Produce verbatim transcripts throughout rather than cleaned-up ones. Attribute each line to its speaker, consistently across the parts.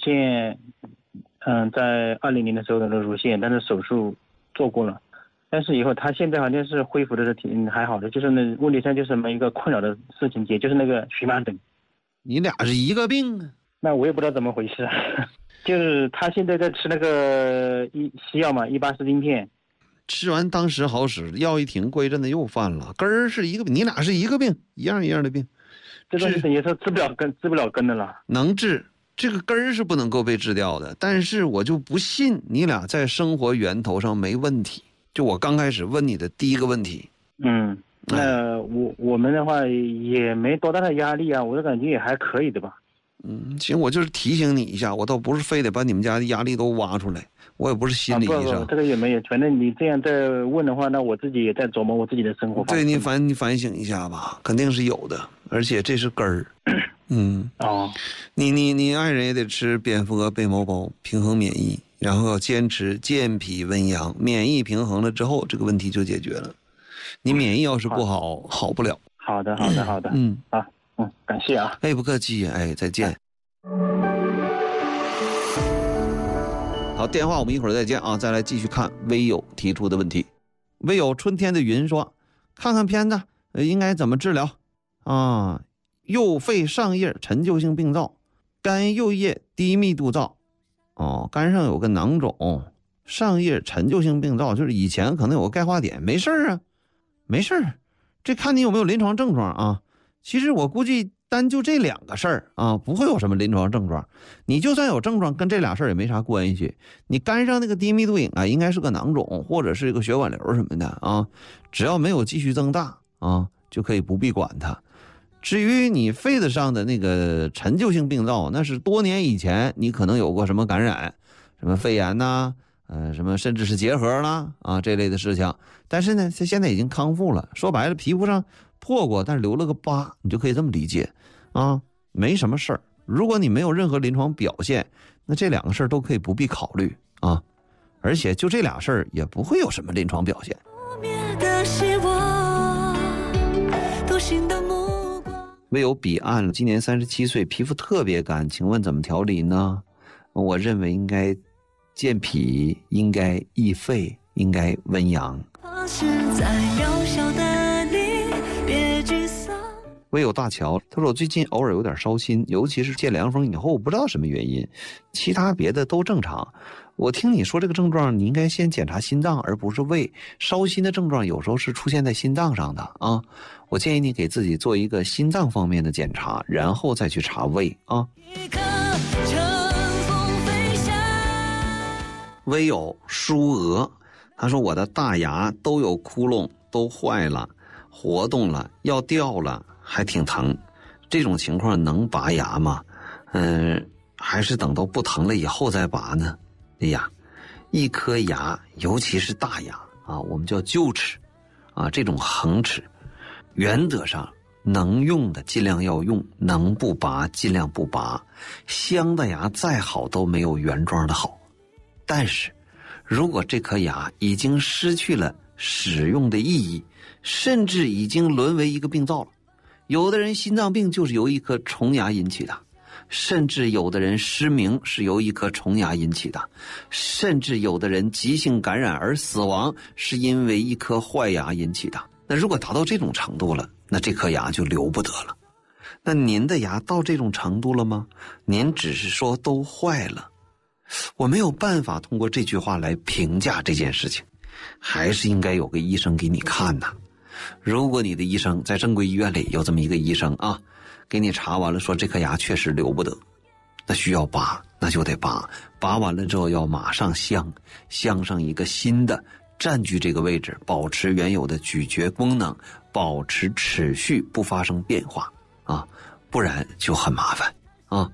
Speaker 1: 腺，嗯，在二零年的时候的乳腺，但是手术做过了，但是以后他现在好像是恢复的是挺还好的，就是那问题上就是什么一个困扰的事情，也就是那个荨麻疹。
Speaker 2: 你俩是一个病啊？
Speaker 1: 那我也不知道怎么回事，就是他现在在吃那个一西药嘛，一巴斯汀片，
Speaker 2: 吃完当时好使，药一停，过一阵子又犯了，根儿是一个病，你俩是一个病，一样一样的病。
Speaker 1: 这东西等于说治不了根，治不了根的了。
Speaker 2: 能治，这个根儿是不能够被治掉的，但是我就不信你俩在生活源头上没问题。就我刚开始问你的第一个问题。
Speaker 1: 嗯，那我我们的话也没多大的压力啊，我的感觉也还可以的吧。
Speaker 2: 嗯，行，我就是提醒你一下，我倒不是非得把你们家的压力都挖出来，我也不是心理医生。
Speaker 1: 啊、不不，这个也没有，反正你这样在问的话，那我自己也在琢磨我自己的生活方式。
Speaker 2: 对，你反你反省一下吧，肯定是有的，而且这是根儿。嗯，
Speaker 1: 哦，
Speaker 2: 你你你爱人也得吃蝙蝠蛾贝毛包，平衡免疫，然后要坚持健脾温阳，免疫平衡了之后，这个问题就解决了。你免疫要是不好，好, 好不了。
Speaker 1: 好的，好的，好的。
Speaker 2: 嗯，
Speaker 1: 啊。嗯，感谢啊！
Speaker 2: 哎，不客气，哎，再见。好，电话我们一会儿再见啊！再来继续看微友提出的问题。微友春天的云说：“看看片子，呃，应该怎么治疗啊？右肺上叶陈旧性病灶，肝右叶低密度灶。哦，肝上有个囊肿，上叶陈旧性病灶，就是以前可能有个钙化点，没事啊，没事。这看你有没有临床症状啊。”其实我估计单就这两个事儿啊，不会有什么临床症状。你就算有症状，跟这俩事儿也没啥关系。你肝上那个低密度隐啊，应该是个囊肿或者是一个血管瘤什么的啊，只要没有继续增大啊，就可以不必管它。至于你肺子上的那个陈旧性病灶，那是多年以前你可能有过什么感染，什么肺炎呐、呃，什么甚至是结核啦啊这类的事情。但是呢，它现在已经康复了。说白了，皮肤上破过，但是留了个疤，你就可以这么理解啊，没什么事儿。如果你没有任何临床表现，那这两个事儿都可以不必考虑啊，而且就这俩事儿也不会有什么临床表现。唯有彼岸今年三十七岁，皮肤特别干，请问怎么调理呢？我认为应该健脾，应该益肺，应该温阳。唯有大乔，他说我最近偶尔有点烧心，尤其是见凉风以后，不知道什么原因，其他别的都正常。我听你说这个症状，你应该先检查心脏，而不是胃。烧心的症状有时候是出现在心脏上的啊。我建议你给自己做一个心脏方面的检查，然后再去查胃啊。唯有舒娥，他说我的大牙都有窟窿，都坏了，活动了，要掉了，还挺疼。这种情况能拔牙吗？嗯、呃，还是等到不疼了以后再拔呢？哎呀，一颗牙，尤其是大牙啊，我们叫臼齿啊，这种恒齿，原则上能用的尽量要用，能不拔尽量不拔。镶的牙再好都没有原装的好。但是如果这颗牙已经失去了使用的意义，甚至已经沦为一个病灶了，有的人心脏病就是由一颗虫牙引起的，甚至有的人失明是由一颗虫牙引起的，甚至有的人急性感染而死亡是因为一颗坏牙引起的。那如果达到这种程度了，那这颗牙就留不得了。那您的牙到这种程度了吗？您只是说都坏了，我没有办法通过这句话来评价这件事情，还是应该有个医生给你看呐。如果你的医生在正规医院里有这么一个医生啊，给你查完了说这颗牙确实留不得，那需要拔，那就得拔，拔完了之后要马上镶，镶上一个新的，占据这个位置，保持原有的咀嚼功能，保持齿序不发生变化啊，不然就很麻烦啊。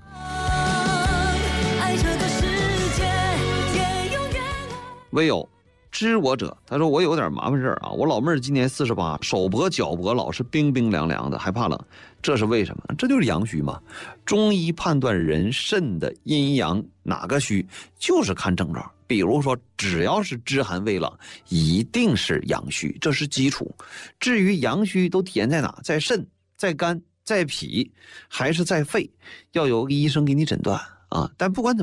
Speaker 2: 唯有知我者，他说我有点麻烦事儿啊，我老妹儿今年四十八，手脖脚脖老是冰冰凉凉的，还怕冷，这是为什么？这就是阳虚嘛。中医判断人肾的阴阳哪个虚，就是看症状。比如说，只要是肢寒胃冷，一定是阳虚，这是基础。至于阳虚都体现在哪，在肾、在肝、在脾，还是在肺，要有个医生给你诊断啊。但不管怎么